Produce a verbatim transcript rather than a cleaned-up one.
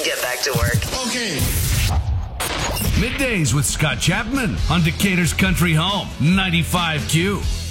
get back to work. Okay. Middays with Scott Chapman on Decatur's Country Home, ninety-five Q.